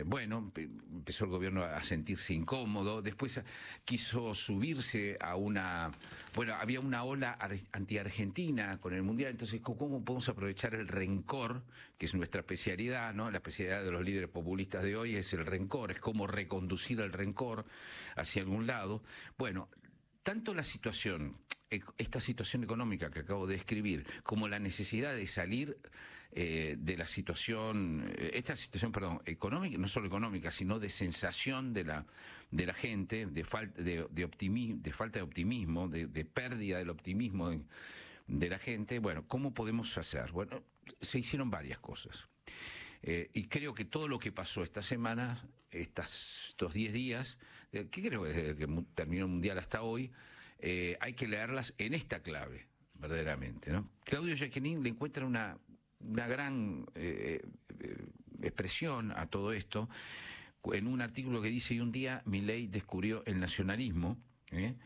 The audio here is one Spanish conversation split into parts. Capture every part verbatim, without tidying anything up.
bueno, empezó el gobierno a sentirse incómodo, después quiso subirse a una... Bueno, había una ola anti-argentina con el Mundial, entonces ¿cómo podemos aprovechar el rencor, que es nuestra especialidad, ¿no? La especialidad de los líderes populistas de hoy es el rencor, es cómo reconducir el rencor hacia algún lado. Bueno, tanto la situación... esta situación económica que acabo de describir, como la necesidad de salir eh, de la situación, esta situación, perdón, económica, no solo económica, sino de sensación de la de la gente, de falta de, de, optimi, de falta de optimismo, de, de pérdida del optimismo de, de la gente. Bueno, ¿cómo podemos hacer? Bueno, se hicieron varias cosas. Eh, y creo que todo lo que pasó esta semana, estas, estos diez días, eh, que creo que desde que terminó el Mundial hasta hoy, eh, hay que leerlas en esta clave, verdaderamente, ¿no? Claudio Jacquemin le encuentra una, una gran eh, eh, expresión a todo esto en un artículo que dice: y un día Milei descubrió el nacionalismo, ¿eh?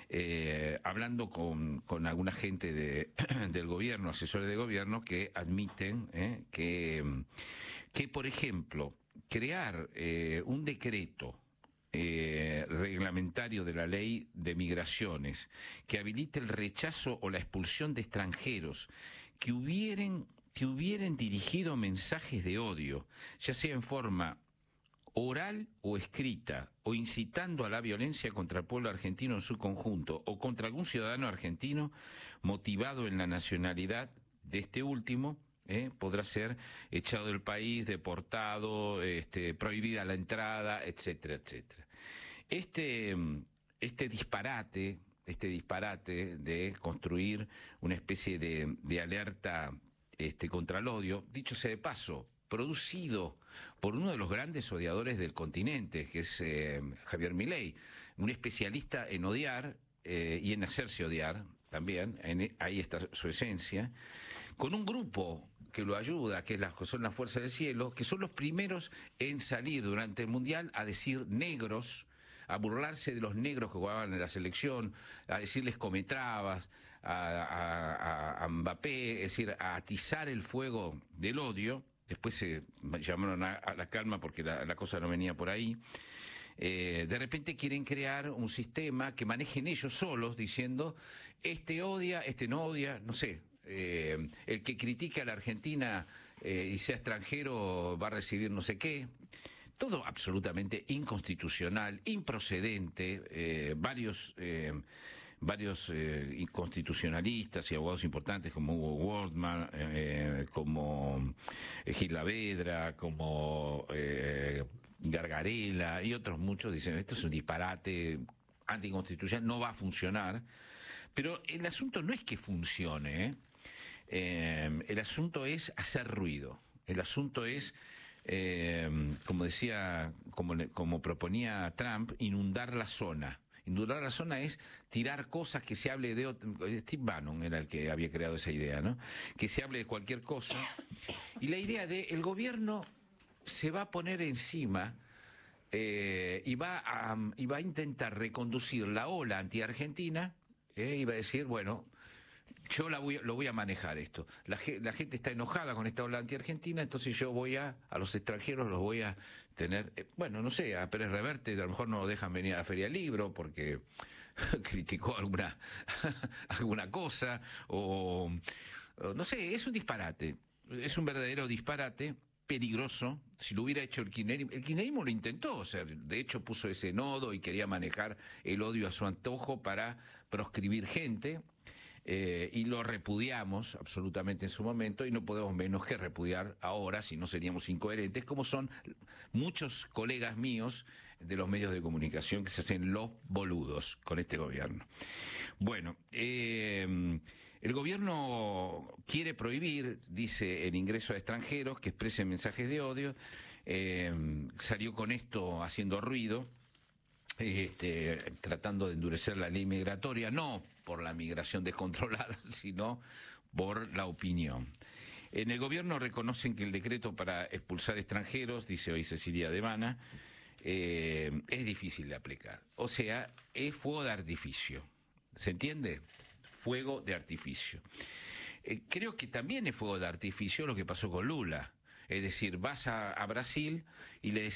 Eh, hablando con, con alguna gente de, del gobierno, asesores de gobierno, que admiten eh, que, que, por ejemplo, crear eh, un decreto eh, reglamentario de la ley de migraciones que habilite el rechazo o la expulsión de extranjeros que hubieran, que hubieran dirigido mensajes de odio, ya sea en forma oral o escrita, o incitando a la violencia contra el pueblo argentino en su conjunto, o contra algún ciudadano argentino motivado en la nacionalidad de este último, eh, podrá ser echado del país, deportado, este, prohibida la entrada, etcétera, etcétera. Este, este disparate, este disparate de construir una especie de, de alerta este, contra el odio, dicho sea de paso, producido por uno de los grandes odiadores del continente, que es eh, Javier Milei, un especialista en odiar eh, y en hacerse odiar también, en, ahí está su esencia, con un grupo que lo ayuda, que es la, son las Fuerzas del Cielo, que son los primeros en salir durante el Mundial a decir negros, a burlarse de los negros que jugaban en la selección, a decirles cometrabas, a, a, a Mbappé, es decir, a atizar el fuego del odio. Después se llamaron a, a la calma porque la, la cosa no venía por ahí. Eh, de repente quieren crear un sistema que manejen ellos solos, diciendo, este odia, este no odia, no sé. Eh, el que critica a la Argentina eh, y sea extranjero va a recibir no sé qué. Todo absolutamente inconstitucional, improcedente. Eh, varios... Eh, varios eh, constitucionalistas y abogados importantes como Hugo Wortmann, eh, como eh, Gil Lavedra, como eh, Gargarella y otros muchos dicen: esto es un disparate anticonstitucional, no va a funcionar. Pero el asunto no es que funcione, ¿eh? Eh, el asunto es hacer ruido, el asunto es... Eh, como decía, como, como proponía Trump, inundar la zona. Inundar la zona es tirar cosas, que se hable de... Steve Bannon era el que había creado esa idea, ¿no? Que se hable de cualquier cosa. Y la idea de el gobierno se va a poner encima eh, y, va a, y va a intentar reconducir la ola anti-argentina, eh, y va a decir, bueno... Yo la voy, lo voy a manejar esto. La, la gente está enojada con esta ola anti-argentina, entonces yo voy a, a los extranjeros los voy a tener, eh, bueno, no sé, a Pérez Reverte a lo mejor no lo dejan venir a la Feria del Libro porque criticó alguna, alguna cosa, o, o no sé, es un disparate, es un verdadero disparate peligroso. Si lo hubiera hecho el kirchnerismo, el kirchnerismo lo intentó, o sea, de hecho puso ese nodo y quería manejar el odio a su antojo para proscribir gente. Eh, y lo repudiamos absolutamente en su momento, y no podemos menos que repudiar ahora, si no seríamos incoherentes, como son muchos colegas míos de los medios de comunicación que se hacen los boludos con este gobierno. Bueno, eh, el gobierno quiere prohibir, dice, el ingreso a extranjeros que expresen mensajes de odio, eh, salió con esto haciendo ruido. Este, tratando de endurecer la ley migratoria, no por la migración descontrolada, sino por la opinión. En el gobierno reconocen que el decreto para expulsar extranjeros, dice hoy Cecilia Devana, eh, es difícil de aplicar. O sea, es fuego de artificio. ¿Se entiende? Fuego de artificio. Eh, creo que también es fuego de artificio lo que pasó con Lula. Es decir, vas a, a Brasil y le